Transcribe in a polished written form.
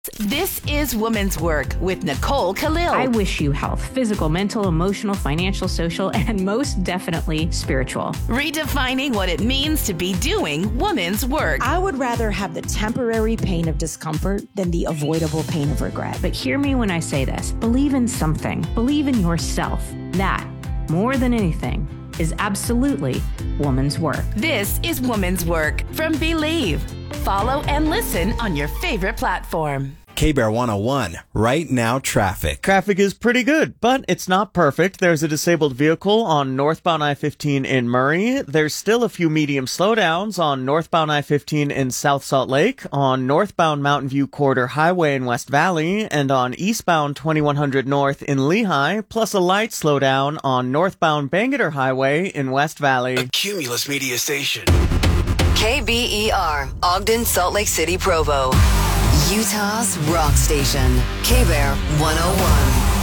This is Woman's Work with Nicole Khalil. I wish you health, physical, mental, emotional, financial, social, and most definitely spiritual. Redefining what it means to be doing woman's work. I would rather have the temporary pain of discomfort than the avoidable pain of regret. But hear me when I say this. Believe in something. Believe in yourself. That, more than anything, is absolutely woman's work. This is Woman's Work from Believe. Follow and listen on your favorite platform. K-Bear 101, right now traffic. Traffic is pretty good, but it's not perfect. There's a disabled vehicle on northbound I-15 in Murray. There's still a few medium slowdowns on northbound I-15 in South Salt Lake, on northbound Mountain View Corridor Highway in West Valley, and on eastbound 2100 North in Lehigh, plus a light slowdown on northbound Bangerter Highway in West Valley. A Cumulus Media Station. KBER, Ogden, Salt Lake City, Provo. Utah's rock station, K-Bear 101.